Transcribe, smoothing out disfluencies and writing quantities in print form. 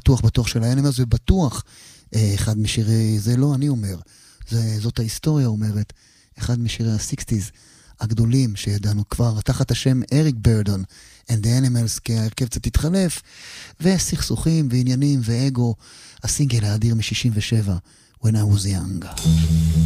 בטוח של האנימלס, ובטוח אחד משירי, זה לא אני אומר, זאת ההיסטוריה אומרת, אחד משירי ה-60s הגדולים שידענו כבר, תחת השם אריק ברדון and the Animals, כי ההרכב קצת התחלף, וסכסוכים ועניינים ואגו, הסינגל האדיר מ-67, When I Was Young.